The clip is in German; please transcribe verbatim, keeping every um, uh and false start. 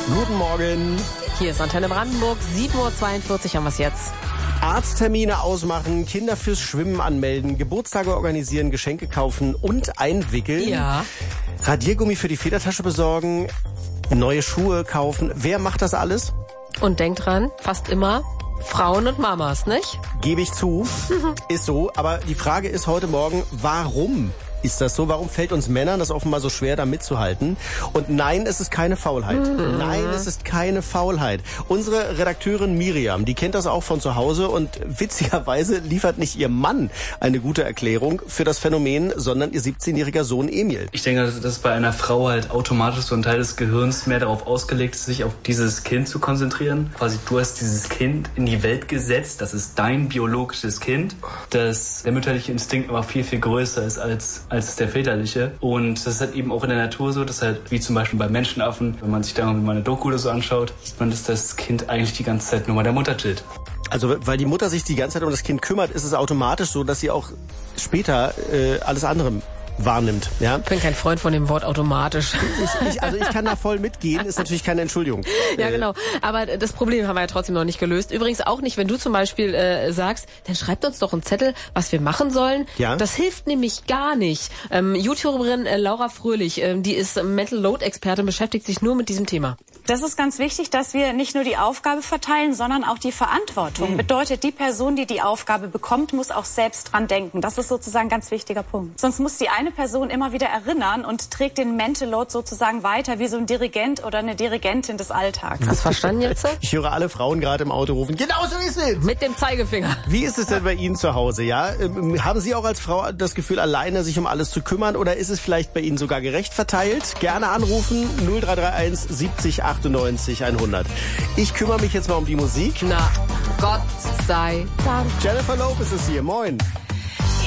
Guten Morgen. Hier ist Antenne Brandenburg, sieben Uhr zweiundvierzig haben wir es jetzt. Arzttermine ausmachen, Kinder fürs Schwimmen anmelden, Geburtstage organisieren, Geschenke kaufen und einwickeln. Ja. Radiergummi für die Federtasche besorgen, neue Schuhe kaufen. Wer macht das alles? Und denkt dran, fast immer Frauen und Mamas, nicht? Gebe ich zu, ist so. Aber die Frage ist heute Morgen, warum ist das so? Warum fällt uns Männern das offenbar so schwer, da mitzuhalten? Und nein, es ist keine Faulheit. Mhm. Nein, es ist keine Faulheit. Unsere Redakteurin Miriam, die kennt das auch von zu Hause und witzigerweise liefert nicht ihr Mann eine gute Erklärung für das Phänomen, sondern ihr siebzehnjähriger Sohn Emil. Ich denke, dass bei einer Frau halt automatisch so ein Teil des Gehirns mehr darauf ausgelegt ist, sich auf dieses Kind zu konzentrieren. Quasi, du hast dieses Kind in die Welt gesetzt, das ist dein biologisches Kind, dass der mütterliche Instinkt aber viel, viel größer ist als als der väterliche. Und das ist halt eben auch in der Natur so, dass halt, wie zum Beispiel bei Menschenaffen, wenn man sich da mal eine Doku oder so anschaut, sieht man, dass das Kind eigentlich die ganze Zeit nur bei der Mutter chillt. Also weil die Mutter sich die ganze Zeit um das Kind kümmert, ist es automatisch so, dass sie auch später äh, alles andere wahrnimmt. Ja? Ich bin kein Freund von dem Wort automatisch. Ich, ich, also ich kann da voll mitgehen, ist natürlich keine Entschuldigung. Ja, genau. Aber das Problem haben wir ja trotzdem noch nicht gelöst. Übrigens auch nicht, wenn du zum Beispiel äh, sagst, dann schreibt uns doch einen Zettel, was wir machen sollen. Ja? Das hilft nämlich gar nicht. Ähm, YouTuberin äh, Laura Fröhlich, äh, die ist Mental Load Expertin, beschäftigt sich nur mit diesem Thema. Das ist ganz wichtig, dass wir nicht nur die Aufgabe verteilen, sondern auch die Verantwortung. Mhm. Bedeutet, die Person, die die Aufgabe bekommt, muss auch selbst dran denken. Das ist sozusagen ein ganz wichtiger Punkt. Sonst muss die eine Person immer wieder erinnern und trägt den Mental Load sozusagen weiter wie so ein Dirigent oder eine Dirigentin des Alltags. Hast du verstanden jetzt? Ich höre alle Frauen gerade im Auto rufen, genau so ist es! Mit dem Zeigefinger. Wie ist es denn bei Ihnen zu Hause? Ja? Haben Sie auch als Frau das Gefühl, alleine sich um alles zu kümmern oder ist es vielleicht bei Ihnen sogar gerecht verteilt? Gerne anrufen, null drei drei eins siebzig achtundneunzig hundert. Ich kümmere mich jetzt mal um die Musik. Na, Gott sei Dank. Jennifer Lopez ist hier, moin.